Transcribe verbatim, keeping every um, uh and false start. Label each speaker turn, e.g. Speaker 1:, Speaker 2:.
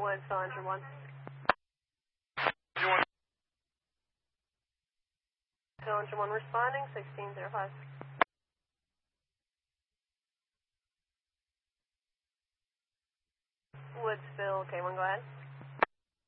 Speaker 1: Woods, still engine one.
Speaker 2: You want
Speaker 1: Still engine one responding, sixteen zero five. Woodsville, K one, go ahead.